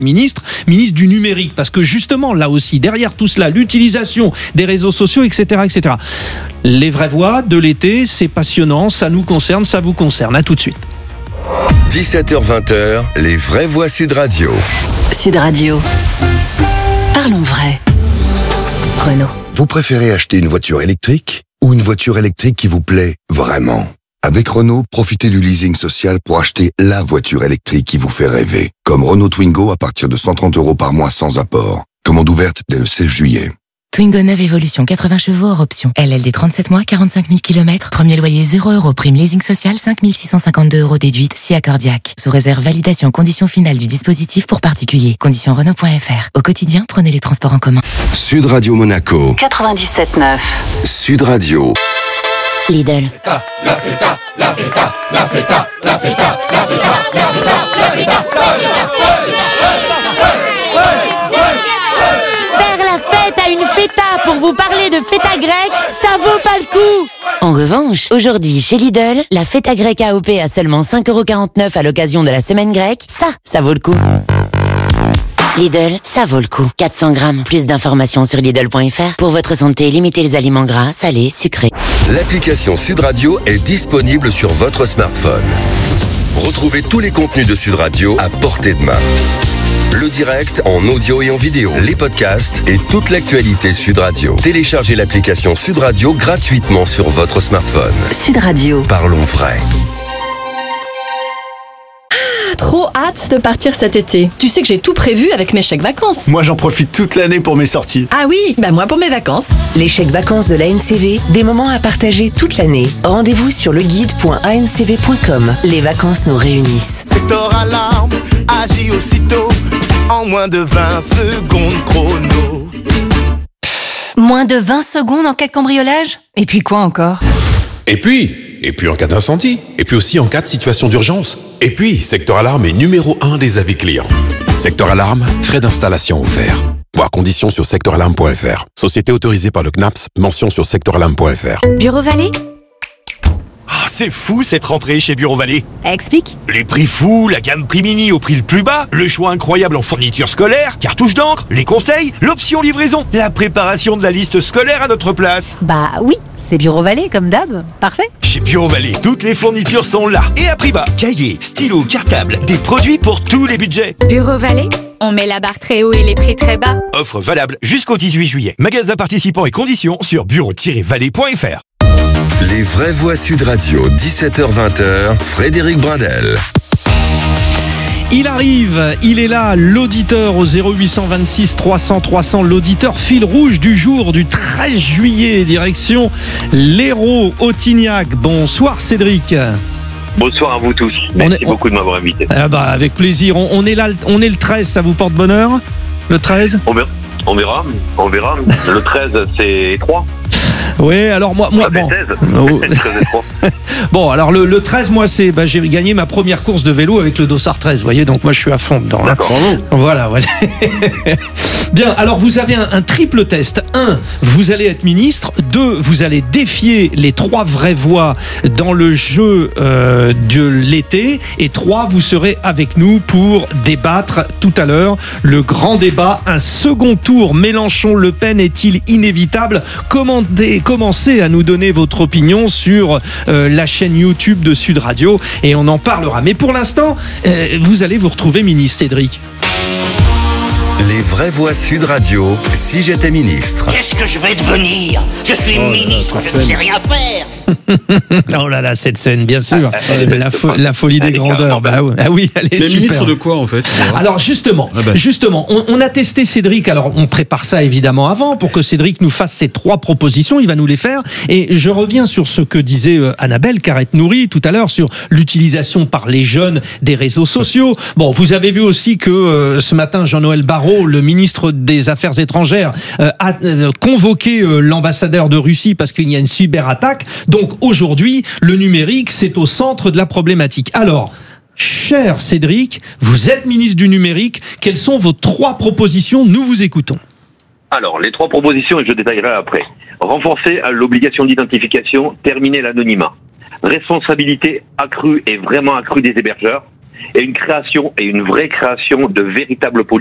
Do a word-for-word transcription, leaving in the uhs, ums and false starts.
ministre, ministre du numérique, parce que justement, là aussi, derrière tout cela, l'utilisation des réseaux sociaux, et cetera, et cetera. Les vraies voix de l'été, c'est passionnant, ça nous concerne, ça vous concerne. À tout de suite. dix-sept heures vingt, les vraies voix Sud Radio. Sud Radio. Parlons vrai. Renault. Vous préférez acheter une voiture électrique ou une voiture électrique qui vous plaît vraiment ? Avec Renault, profitez du leasing social pour acheter la voiture électrique qui vous fait rêver. Comme Renault Twingo à partir de cent trente euros par mois sans apport. Commande ouverte dès le seize juillet. Twingo neuf Evolution, quatre-vingts chevaux hors option. L L D trente-sept mois, quarante-cinq mille kilomètres. Premier loyer zéro euros. Prime leasing social, cinq mille six cent cinquante-deux euros déduite, si accordiaque. Sous réserve validation condition finale du dispositif pour particulier. Conditions Renault point F R. Au quotidien, prenez les transports en commun. Sud Radio Monaco. quatre-vingt-dix-sept neuf. Sud Radio. Lidl. La feta, la feta, la feta, la feta, la feta, la feta, la feta, la feta. Faire la fête à une feta pour vous parler de feta grecque, ça vaut pas le coup. En revanche, aujourd'hui chez Lidl, la feta grecque A O P à seulement cinq euros quarante-neuf à l'occasion de la semaine grecque, ça, ça vaut le coup. Lidl, ça vaut le coup. quatre cents grammes. Plus d'informations sur Lidl point F R. Pour votre santé, limitez les aliments gras, salés, sucrés. L'application Sud Radio est disponible sur votre smartphone. Retrouvez tous les contenus de Sud Radio à portée de main. Le direct en audio et en vidéo, les podcasts et toute l'actualité Sud Radio. Téléchargez l'application Sud Radio gratuitement sur votre smartphone. Sud Radio. Parlons vrai. Trop hâte de partir cet été. Tu sais que j'ai tout prévu avec mes chèques vacances. Moi, j'en profite toute l'année pour mes sorties. Ah oui, bah moi pour mes vacances. Les chèques vacances de l'A N C V, des moments à partager toute l'année. Rendez-vous sur leguide point a n c v point com. Les vacances nous réunissent. Secteur alarme, agit aussitôt, en moins de vingt secondes chrono. Moins de vingt secondes en cas de cambriolage ? Et puis quoi encore ? Et puis, et puis en cas d'incendie, et puis aussi en cas de situation d'urgence. Et puis, Secteur Alarme est numéro un des avis clients. Secteur Alarme, frais d'installation offerts. Voir conditions sur secteur alarme point F R. Société autorisée par le C N A P S, mention sur secteur alarme point F R. Bureau Vallée ? Ah, c'est fou cette rentrée chez Bureau Vallée. Explique. Les prix fous, la gamme prix mini au prix le plus bas, le choix incroyable en fournitures scolaires, cartouches d'encre, les conseils, l'option livraison, la préparation de la liste scolaire à notre place. Bah oui, c'est Bureau Vallée comme d'hab. Parfait. Chez Bureau Vallée, toutes les fournitures sont là et à prix bas. Cahiers, stylos, cartables, des produits pour tous les budgets. Bureau Vallée ? On met la barre très haut et les prix très bas. Offre valable jusqu'au dix-huit juillet. Magasin participants et conditions sur bureau tiret vallée point F R. Les vraies voix Sud Radio, dix-sept heures vingt, Frédéric Brindel. Il arrive, il est là, l'auditeur au zéro huit cent vingt-six trois cents trois cents, l'auditeur fil rouge du jour du treize juillet, direction l'Hérault, Autignac. Bonsoir Cédric. Bonsoir à vous tous. Merci est, beaucoup on... de m'avoir invité. Ah bah, avec plaisir. On, on est là, on est le treize, ça vous porte bonheur ? Le treize ? On verra. On verra. On verra. Le treize, c'est trois. Oui, alors moi, moi ah, bon. treize et trois. Bon, alors le, le treize, moi, c'est, bah, j'ai gagné ma première course de vélo avec le Dossard treize, vous voyez, donc moi, je suis à fond dedans. D'accord. Hein. Voilà, voilà. Bien, alors vous avez un, un triple test. Un, vous allez être ministre. Deux, vous allez défier les trois vraies voix dans le jeu euh, de l'été. Et trois, vous serez avec nous pour débattre tout à l'heure le grand débat. Un second tour Mélenchon-Le Pen est-il inévitable ? Commandez, commencez à nous donner votre opinion sur euh, la chaîne YouTube de Sud Radio et on en parlera. Mais pour l'instant, euh, vous allez vous retrouver ministre, Cédric. Les vraies voix Sud Radio, si j'étais ministre. Qu'est-ce que je vais devenir ? Je suis oh, ministre, je ne sais rien faire. Oh là là, cette scène, bien sûr. La, fo- la folie des grandeurs. Bah, ah oui, elle est Mais super. Ministre de quoi, en fait ? Alors, justement, ah bah. justement on, on a testé Cédric. Alors, on prépare ça évidemment avant pour que Cédric nous fasse ses trois propositions. Il va nous les faire. Et je reviens sur ce que disait euh, Annabelle Carrette-Nourry tout à l'heure sur l'utilisation par les jeunes des réseaux sociaux. Bon, vous avez vu aussi que euh, ce matin, Jean-Noël Barrot, le ministre des Affaires étrangères, euh, a euh, convoqué euh, l'ambassadeur de Russie parce qu'il y a une cyberattaque. Donc aujourd'hui, le numérique, c'est au centre de la problématique. Alors, cher Cédric, vous êtes ministre du numérique. Quelles sont vos trois propositions ? Nous vous écoutons. Alors, les trois propositions, et je détaillerai après. Renforcer l'obligation d'identification, terminer l'anonymat. Responsabilité accrue et vraiment accrue des hébergeurs. et une création, et une vraie création de véritables